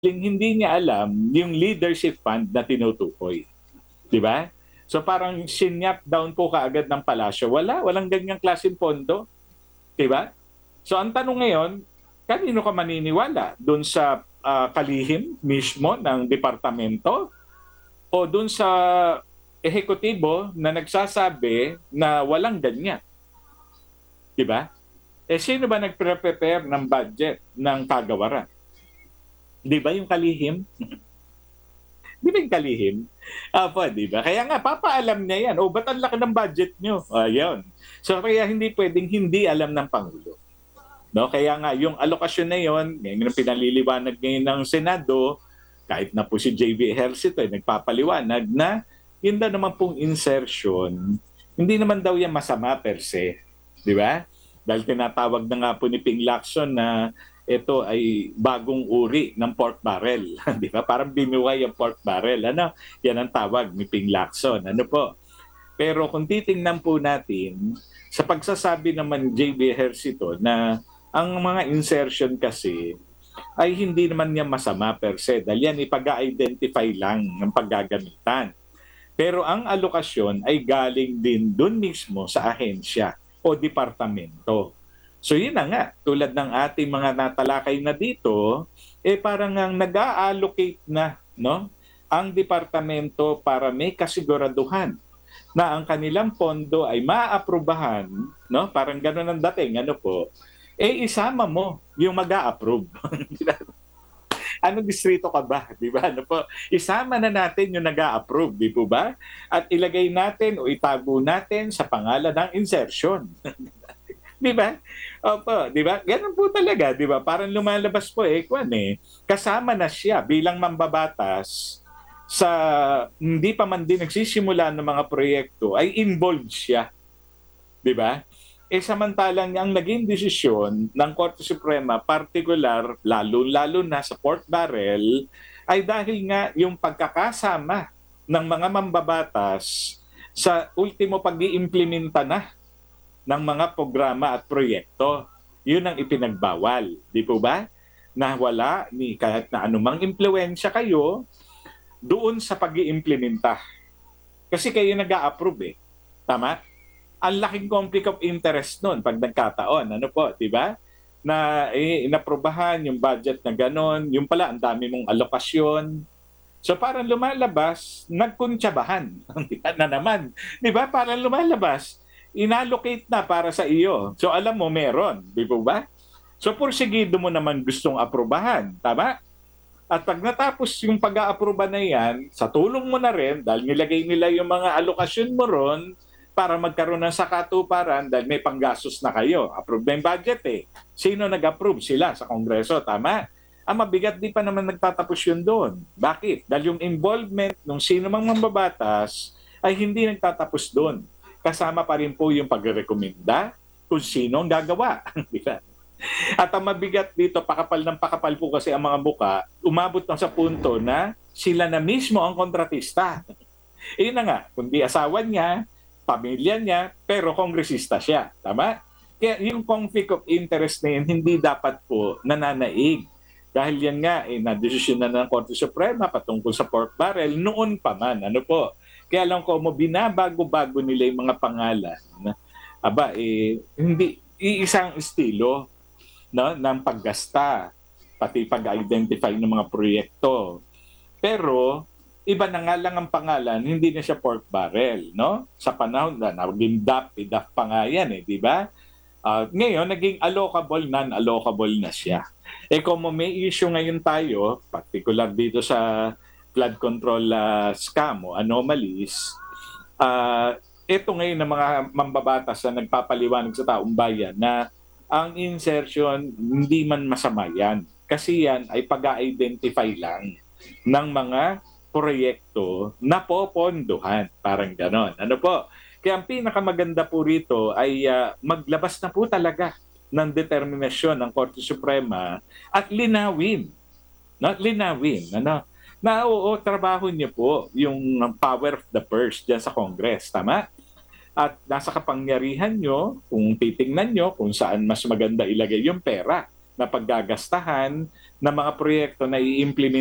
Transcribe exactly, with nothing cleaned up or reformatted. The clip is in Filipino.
hindi niya alam yung leadership fund na tinutukoy. Di ba? So parang sinyap down po kaagad ng palasyo. Wala, walang ganyang klaseng pondo. Di ba? So ang tanong ngayon, kanino ka maniniwala? Doon sa uh, kalihim mismo ng departamento o doon sa ehekutibo na nagsasabi na walang ganyan? Di ba? Eh sino ba nagpre-prepare ng budget ng kagawaran? Di ba yung kalihim? Di ba yung kalihim? Apo, di ba? Kaya nga, papaalam niya yan. O, ba't ang laki ng budget nyo? Ayun. So, kaya hindi pwedeng hindi alam ng Pangulo. No? Kaya nga, yung alokasyon na yon, ngayon ang pinaliliwanag ngayon ng Senado, kahit na po si J V Ejercito ay nagpapaliwanag na yun daw naman pong insertion, hindi naman daw yan masama per se. Di ba? Dahil tinatawag na nga po ni Ping Lacson na ito ay bagong uri ng pork barrel. Di ba? Parang binuhay ang pork barrel. Ano? Yan ang tawag ni Ping Lacson. Ano po? Pero kung titingnan po natin, sa pagsasabi naman J B Ejercito na ang mga insertion kasi ay hindi naman niya masama per se. Dahil yan ipag-identify lang ng paggagamitan. Pero ang alokasyon ay galing din dun mismo sa ahensya o departamento. So yun na nga, tulad ng ating mga natalakay na dito, eh parang ang nag-a-allocate na no, ang departamento para may kasiguraduhan na ang kanilang pondo ay maaprubahan, no? Parang gano'n ang dating, ano po, eh isama mo yung mag-a-approve. Anong distrito ka ba? Di ba? Ano po? Isama na natin yung nag-a-approve, di po ba? At ilagay natin o itago natin sa pangalan ng insertion. Di ba? Opo, di ba? Ganun po talaga, di ba? Parang lumalabas po eh, kwan eh. Kasama na siya bilang mambabatas sa hindi pa man din nagsisimula ng mga proyekto, ay involved siya. Di ba? Eh samantalang ang naging desisyon ng Korte Suprema, particular, lalo-lalo na sa pork barrel, ay dahil nga yung pagkakasama ng mga mambabatas sa ultimo pag-iimplementa na ng mga programa at proyekto. Yun ang ipinagbawal. Di po ba? Na wala ni kahit na anumang impluensya kayo doon sa pag-iimplementa. Kasi kayo nag-a-approve eh. Tama? Ang laking conflict of interest noon pag nagkataon. Ano po, di ba? Na eh, inaprobahan yung budget na ganon. Yung pala, ang dami mong alokasyon. So parang lumalabas, nagkuntsabahan. na naman. Di ba? Parang lumalabas, inallocate na para sa iyo. So alam mo, meron. Di po ba? So porsigido mo naman gustong aprobahan. Tama? At pag natapos yung pag-aaproba na yan, sa tulong mo na rin, dahil nilagay nila yung mga alokasyon mo ron, para magkaroon ng sakatuparan dahil may panggastos na kayo. Approve na yung budget eh. Sino nag-approve? Sila sa Kongreso, tama? Ang mabigat di pa naman nagtatapos yun doon. Bakit? Dahil yung involvement ng sino mang mambabatas ay hindi nagtatapos doon. Kasama pa rin po yung pagrekomenda kung sino ang gagawa. At ang mabigat dito, pakapal ng pakapal po kasi ang mga buka, umabot na sa punto na sila na mismo ang kontratista. Iyon na nga, kundi asawa niya, pamilya niya, pero kongresista siya. Tama? Kaya yung conflict of interest na yun, hindi dapat po nananaig. Dahil yan nga, eh, na-desisyon na ng Korte Suprema patungkol sa pork barrel, noon pa man. Ano po? Kaya lang ko mo, binabago-bago nila yung mga pangalan. Aba, eh, hindi, iisang estilo no, ng paggasta, pati pag-identify ng mga proyekto. Pero, iba na nga lang ang pangalan, hindi na siya pork barrel, no? Sa panahon na naging D A P, D A P pa nga yan eh, di ba? Uh, ngayon, naging allocable, non-allocable na siya. Eh kung may issue ngayon tayo, particular dito sa flood control uh, scam o anomalies, uh, ito ngayon ng mga mambabatas na nagpapaliwanag sa taong bayan na ang insertion, hindi man masama yan. Kasi yan ay pag-identify lang ng mga proyekto na popondohan. Parang ganon. Ano po? Kaya ang pinakamaganda po rito ay uh, maglabas na po talaga ng determinasyon ng Korte Suprema at linawin. No? Linawin. Ano? Na oo, trabaho niyo po yung power of the purse dyan sa Congress. Tama? At nasa kapangyarihan nyo, kung titingnan nyo, kung saan mas maganda ilagay yung pera. na paggagastahan ng mga proyekto na i-implement